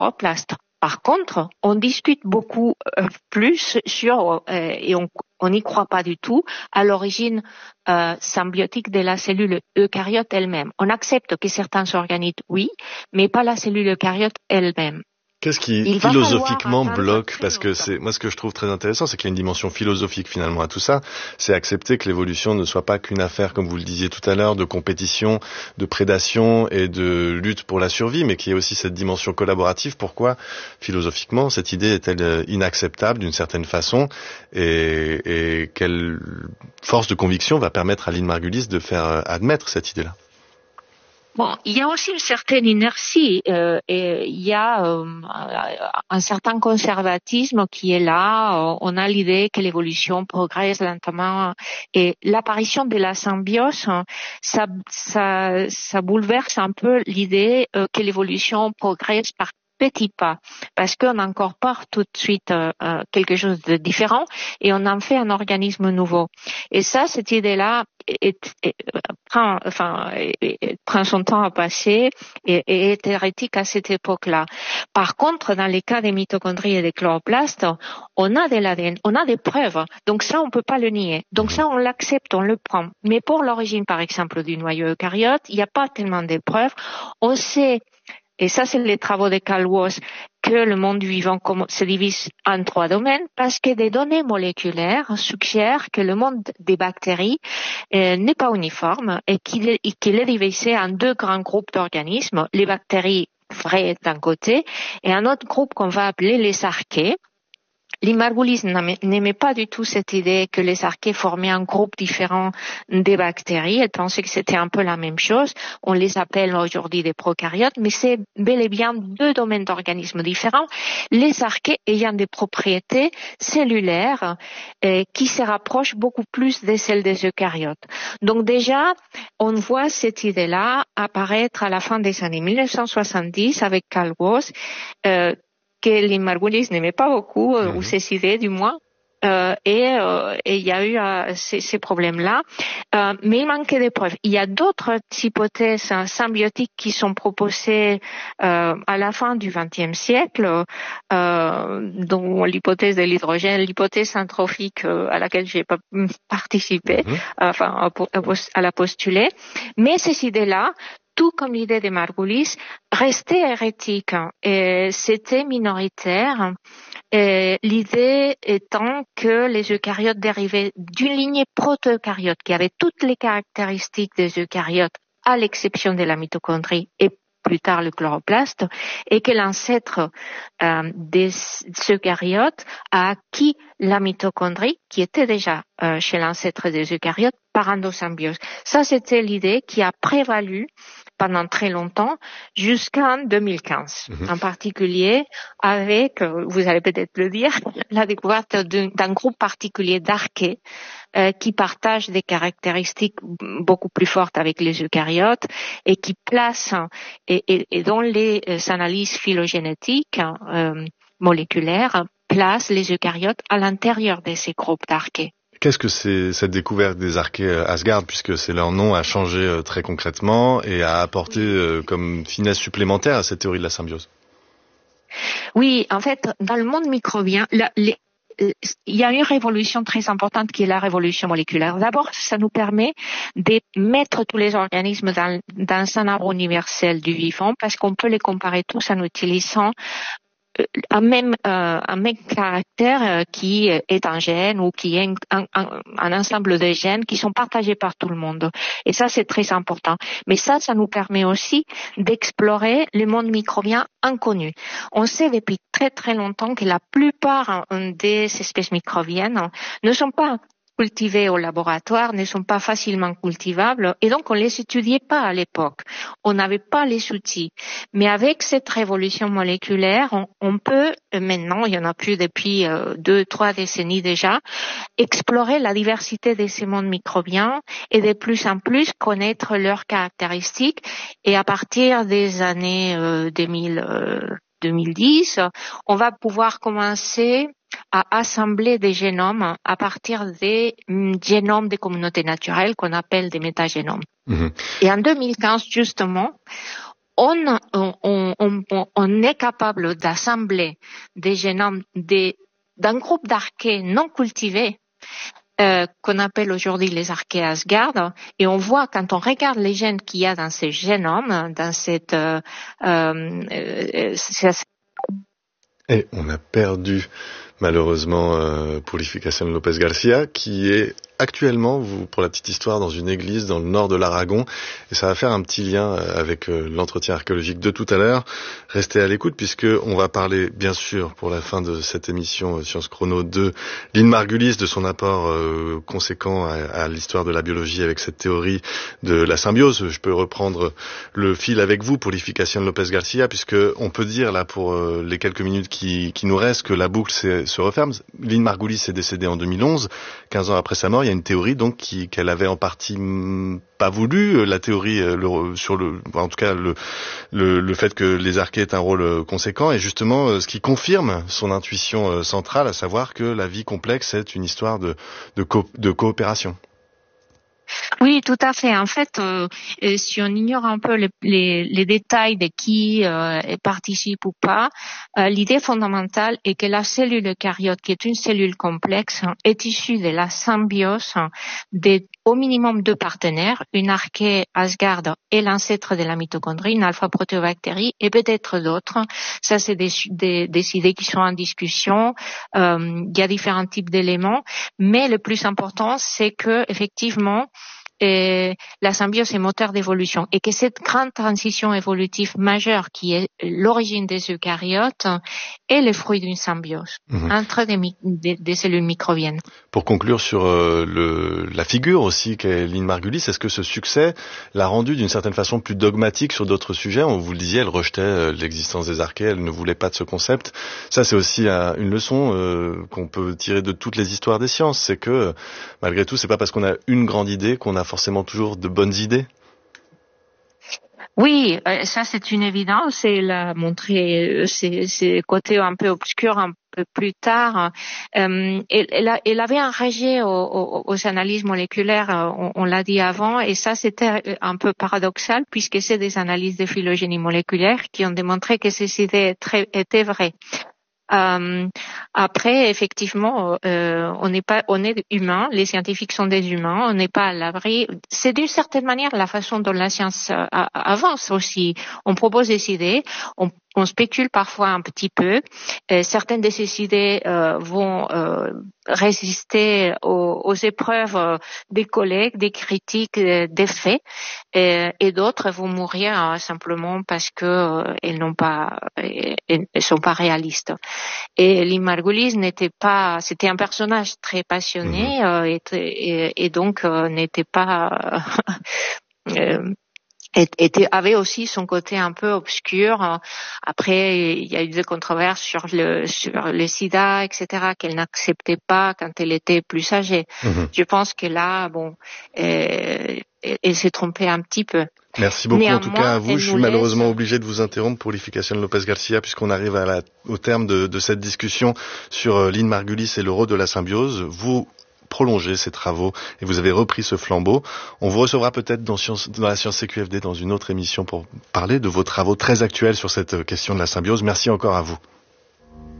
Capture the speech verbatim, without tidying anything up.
chloroplaste. Par contre, on discute beaucoup euh, plus sur, euh, et on on n'y croit pas du tout, à l'origine euh, symbiotique de la cellule eucaryote elle-même. On accepte que certains organites, oui, mais pas la cellule eucaryote elle-même. Qu'est-ce qui Il philosophiquement bloque? Parce que c'est moi ce que je trouve très intéressant, c'est qu'il y a une dimension philosophique finalement à tout ça. C'est accepter que l'évolution ne soit pas qu'une affaire, comme vous le disiez tout à l'heure, de compétition, de prédation et de lutte pour la survie, mais qu'il y ait aussi cette dimension collaborative. Pourquoi philosophiquement cette idée est-elle inacceptable d'une certaine façon, et, et quelle force de conviction va permettre à Lynn Margulis de faire admettre cette idée-là? Bon, il y a aussi une certaine inertie euh, et il y a euh, un certain conservatisme qui est là. On a l'idée que l'évolution progresse lentement et l'apparition de la symbiose, ça, ça, ça bouleverse un peu l'idée euh, que l'évolution progresse par petits pas, parce qu'on incorpore tout de suite euh, quelque chose de différent et on en fait un organisme nouveau. Et ça, cette idée-là est, est, prend, enfin, est, prend son temps à passer et, et est hérétique à cette époque-là. Par contre, dans les cas des mitochondries et des chloroplastes, on a de l'A D N, on a des preuves. Donc ça, on peut pas le nier. Donc ça, on l'accepte, on le prend. Mais pour l'origine, par exemple, du noyau eucaryote, il n'y a pas tellement de preuves. On sait, et ça, c'est les travaux de Carl Woese, que le monde vivant se divise en trois domaines parce que des données moléculaires suggèrent que le monde des bactéries euh, n'est pas uniforme et qu'il est, qu'il est divisé en deux grands groupes d'organismes, les bactéries vraies d'un côté et un autre groupe qu'on va appeler les archées. Lynn Margulis n'aimait pas du tout cette idée que les archées formaient un groupe différent des bactéries. Elle pensait que c'était un peu la même chose. On les appelle aujourd'hui des prokaryotes, mais c'est bel et bien deux domaines d'organismes différents. Les archées ayant des propriétés cellulaires euh, qui se rapprochent beaucoup plus de celles des eucaryotes. Donc déjà, on voit cette idée-là apparaître à la fin des années mille neuf cent soixante-dix avec Carl Woese, euh, que Lynn Margulis n'aimait pas beaucoup, euh, mmh. ou ses idées du moins, euh, et euh, et il y a eu euh, ces, ces problèmes-là, euh, mais il manquait des preuves. Il y a d'autres hypothèses hein, symbiotiques qui sont proposées euh, à la fin du vingtième siècle, euh, dont l'hypothèse de l'hydrogène, l'hypothèse syntrophique euh, à laquelle j'ai pas participé, mmh. enfin à, à la postuler, mais ces idées-là, tout comme l'idée de Margulis, restait hérétique et c'était minoritaire. Et l'idée étant que les eucaryotes dérivaient d'une lignée proto-eucaryote qui avait toutes les caractéristiques des eucaryotes à l'exception de la mitochondrie et plus tard le chloroplaste, et que l'ancêtre euh, des eucaryotes a acquis la mitochondrie qui était déjà euh, chez l'ancêtre des eucaryotes par endosymbiose. Ça, c'était l'idée qui a prévalu pendant très longtemps, jusqu'en deux mille quinze. Mmh. En particulier avec, vous allez peut-être le dire, la découverte d'un, d'un groupe particulier d'archées euh, qui partagent des caractéristiques beaucoup plus fortes avec les eucaryotes et qui placent, et, et, et dont les analyses phylogénétiques euh, moléculaires placent les eucaryotes à l'intérieur de ces groupes d'archées. Qu'est-ce que c'est cette découverte des archées Asgard, puisque c'est leur nom, a changé très concrètement et a apporté euh, comme finesse supplémentaire à cette théorie de la symbiose? Oui, en fait, dans le monde microbien, la, les, il y a une révolution très importante qui est la révolution moléculaire. D'abord, ça nous permet de mettre tous les organismes dans, dans un arbre universel du vivant parce qu'on peut les comparer tous en utilisant un même euh, un même caractère euh, qui est un gène ou qui est un, un, un ensemble de gènes qui sont partagés par tout le monde. Et ça, c'est très important. Mais ça, ça nous permet aussi d'explorer le monde microbien inconnu. On sait depuis très très longtemps que la plupart des espèces microbiennes ne sont pas cultivés au laboratoire, ne sont pas facilement cultivables et donc on les étudiait pas à l'époque. On n'avait pas les outils. Mais avec cette révolution moléculaire, on, on peut, maintenant, il y en a plus depuis euh, deux, trois décennies déjà, explorer la diversité de ces mondes microbiens et de plus en plus connaître leurs caractéristiques. Et à partir des années euh, deux mille, euh, deux mille dix, on va pouvoir commencer à assembler des génomes à partir des génomes des communautés naturelles qu'on appelle des métagénomes. Mmh. Et en deux mille quinze, justement, on, on, on, on est capable d'assembler des génomes des, d'un groupe d'archées non cultivés, euh, qu'on appelle aujourd'hui les archées Asgard, et on voit quand on regarde les gènes qu'il y a dans ces génomes, dans cette, euh, euh, euh, et on a perdu malheureusement euh, Purificación López García, qui est actuellement, vous, pour la petite histoire, dans une église dans le nord de l'Aragon, et ça va faire un petit lien avec euh, l'entretien archéologique de tout à l'heure. Restez à l'écoute, puisque on va parler, bien sûr, pour la fin de cette émission euh, Science Chrono, de Lynn Margulis, de son apport euh, conséquent à, à l'histoire de la biologie avec cette théorie de la symbiose. Je peux reprendre le fil avec vous, Purificación López García, puisque on peut dire, là, pour euh, les quelques minutes qui, qui nous restent, que la boucle se referme. Lynn Margulis est décédée en deux mille onze, quinze ans après sa mort. Il y a une théorie donc qui, qu'elle avait en partie m, pas voulu, la théorie le, sur le, en tout cas le, le, le fait que les archées aient un rôle conséquent, et justement ce qui confirme son intuition centrale, à savoir que la vie complexe est une histoire de, de, co, de coopération. Oui, tout à fait. En fait, euh, si on ignore un peu les, les, les détails de qui euh, participe ou pas, euh, l'idée fondamentale est que la cellule eucaryote, qui est une cellule complexe, est issue de la symbiose de au minimum deux partenaires, une archée Asgard et l'ancêtre de la mitochondrie, une alpha-protéobactérie, et peut-être d'autres. Ça, c'est des, des, des idées qui sont en discussion. Euh, il y a différents types d'éléments, mais le plus important, c'est que effectivement, et la symbiose est moteur d'évolution, et que cette grande transition évolutive majeure qui est l'origine des eucaryotes est le fruit d'une symbiose mmh. entre des, des, des cellules microbiennes. Pour conclure sur euh, le, la figure aussi qu'est Lynn Margulis, est-ce que ce succès l'a rendue d'une certaine façon plus dogmatique sur d'autres sujets? On vous le disiez, elle rejetait euh, l'existence des archées, elle ne voulait pas de ce concept. Ça, c'est aussi euh, une leçon euh, qu'on peut tirer de toutes les histoires des sciences, c'est que malgré tout, c'est pas parce qu'on a une grande idée qu'on a forcément toujours de bonnes idées. Oui, ça c'est une évidence, et elle a montré ses, ses côtés un peu obscurs un peu plus tard. Euh, elle, elle, a, elle avait un rejet aux, aux, aux analyses moléculaires, on, on l'a dit avant, et ça c'était un peu paradoxal puisque c'est des analyses de phylogénie moléculaire qui ont démontré que ces idées très, étaient vraies. Euh, après, effectivement, euh, on n'est pas, on est humain. Les scientifiques sont des humains. On n'est pas à l'abri. C'est d'une certaine manière la façon dont la science euh, avance aussi. On propose des idées, on, on spécule parfois un petit peu. Et certaines de ces idées euh, vont euh, résister aux, aux épreuves euh, des collègues, des critiques, euh, des faits, et, et d'autres vont mourir euh, simplement parce que euh, elles n'ont pas, elles, elles sont pas réalistes. Et Lynn Margulis n'était pas, c'était un personnage très passionné, mmh. euh, et, et, et donc euh, n'était pas, euh, était, avait aussi son côté un peu obscur. Après, il y a eu des controverses sur le, sur le sida, et cetera, qu'elle n'acceptait pas quand elle était plus âgée. Mmh. Je pense que là, bon, euh, elle, elle s'est trompée un petit peu. Merci beaucoup. Néanmoins, en tout cas à vous. Je suis malheureusement laisse... obligé de vous interrompre pour Purificación López García, puisqu'on arrive à la, au terme de, de cette discussion sur euh, Lynn Margulis et le rôle de la symbiose. Vous prolongez ces travaux et vous avez repris ce flambeau. On vous recevra peut-être dans, Science, dans la Science C Q F D dans une autre émission pour parler de vos travaux très actuels sur cette question de la symbiose. Merci encore à vous.